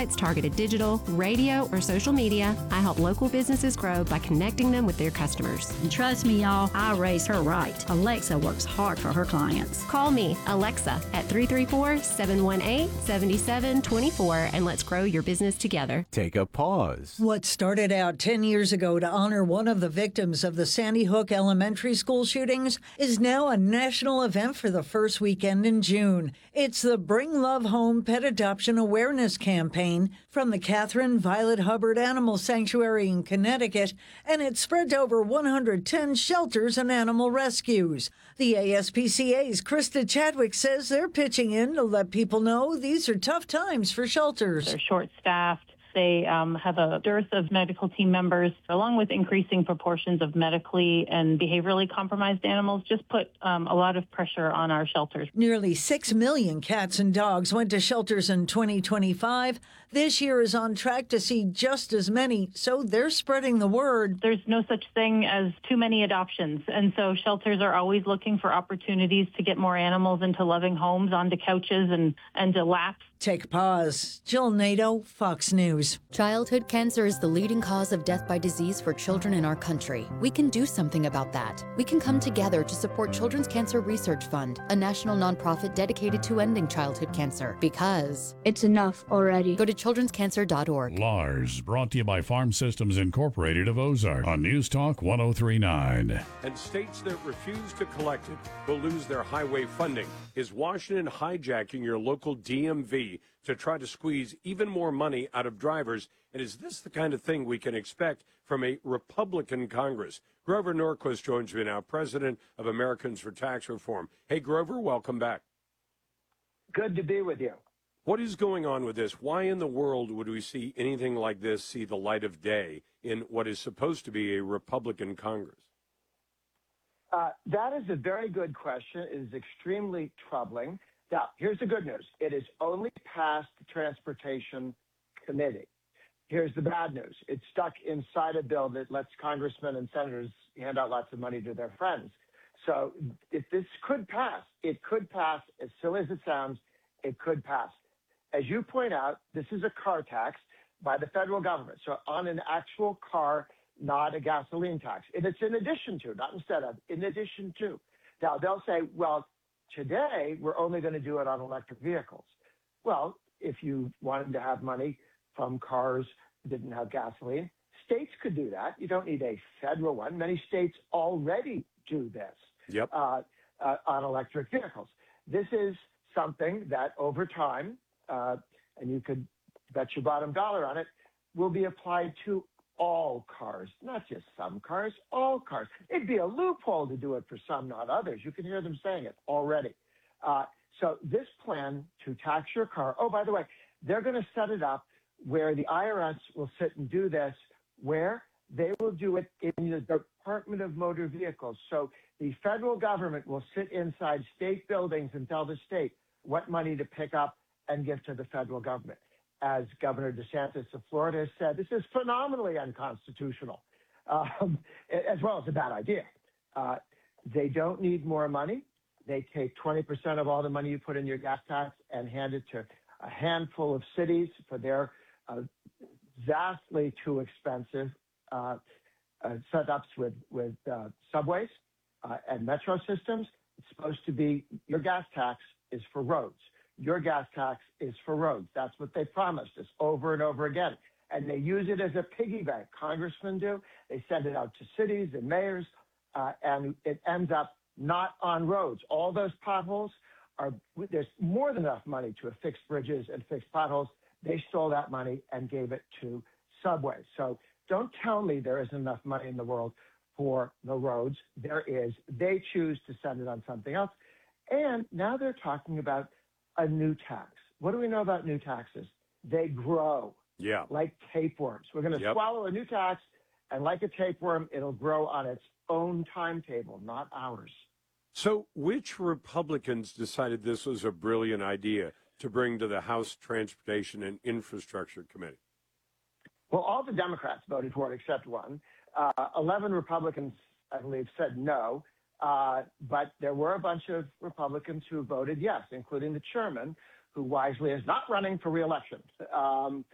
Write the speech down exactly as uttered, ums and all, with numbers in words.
websites, targeted digital, radio, or social media, I help local businesses grow by connecting them with their customers. And trust me, y'all, I raise her right. Alexa works hard for her clients. Call me, Alexa, at three three four, seven one eight, seven seven two four, and let's grow your business together. Take a pause. What started out ten years ago to honor one of the victims of the Sandy Hook Elementary School shootings is now a national event for the first weekend in June. It's the Bring Love Home Pet Adoption Awareness Campaign from the Catherine Violet Hubbard Animal Sanctuary in Connecticut, and it spread to over one hundred ten shelters and animal rescues. The A S P C A's Krista Chadwick says they're pitching in to let people know these are tough times for shelters. They're short-staffed. They um, have a dearth of medical team members, along with increasing proportions of medically and behaviorally compromised animals, just put um, a lot of pressure on our shelters. Nearly six million cats and dogs went to shelters in twenty twenty-five. This year is on track to see just as many, so they're spreading the word. There's no such thing as too many adoptions, and so shelters are always looking for opportunities to get more animals into loving homes, onto couches, and, and to laps. Take a pause. Jill Nato, Fox News. Childhood cancer is the leading cause of death by disease for children in our country. We can do something about that. We can come together to support Children's Cancer Research Fund, a national nonprofit dedicated to ending childhood cancer, because it's enough already. Go to children's cancer dot org. Lars, brought to you by Farm Systems Incorporated of Ozark on News Talk one oh three point nine. And states that refuse to collect it will lose their highway funding. Is Washington hijacking your local D M V to try to squeeze even more money out of drivers? And is this the kind of thing we can expect from a Republican Congress? Grover Norquist joins me now, president of Americans for Tax Reform. Hey, Grover, welcome back. Good to be with you. What is going on with this? Why in the world would we see anything like this see the light of day in what is supposed to be a Republican Congress? Uh, that is a very good question. It is extremely troubling. Now, here's the good news. It is only passed the Transportation Committee. Here's the bad news. It's stuck inside a bill that lets congressmen and senators hand out lots of money to their friends. So if this could pass, it could pass. As silly as it sounds, it could pass. As you point out, this is a car tax by the federal government. So on an actual car, not a gasoline tax. And it's in addition to, not instead of, in addition to. Now, they'll say, well, today we're only going to do it on electric vehicles. Well, if you wanted to have money from cars that didn't have gasoline, states could do that. You don't need a federal one. Many states already do this yep. uh, uh, on electric vehicles. This is something that over time, uh, and you could bet your bottom dollar on it, will be applied to all cars, not just some cars, all cars. It'd be a loophole to do it for some, not others. You can hear them saying it already. Uh, so this plan to tax your car, oh, by the way, they're going to set it up where the I R S will sit and do this, where they will do it in the Department of Motor Vehicles. So the federal government will sit inside state buildings and tell the state what money to pick up and give to the federal government. As Governor DeSantis of Florida has said, this is phenomenally unconstitutional, um, as well as a bad idea. Uh, they don't need more money. They take twenty percent of all the money you put in your gas tax and hand it to a handful of cities for their uh, vastly too expensive uh, uh, setups with, with uh, subways uh, and metro systems. It's supposed to be your gas tax is for roads. Your gas tax is for roads. That's what they promised us over and over again. And they use it as a piggy bank. Congressmen do. They send it out to cities and mayors, uh, and it ends up not on roads. All those potholes are, there's more than enough money to fix bridges and fix potholes. They stole that money and gave it to subways. So don't tell me there isn't enough money in the world for the roads. There is. They choose to send it on something else. And now they're talking about a new tax. What do we know about new taxes? They grow yeah. like tapeworms. We're going to yep. swallow a new tax, and like a tapeworm, it'll grow on its own timetable, not ours. So which Republicans decided this was a brilliant idea to bring to the House Transportation and Infrastructure Committee? Well, all the Democrats voted for it except one. Uh, eleven Republicans, I believe, said no. Uh, but there were a bunch of Republicans who voted yes, including the chairman, who wisely is not running for re-election. Um,